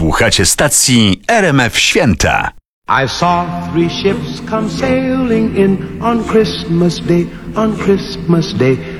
Słuchacie stacji RMF Święta. I saw three ships come sailing in on Christmas Day, on Christmas Day.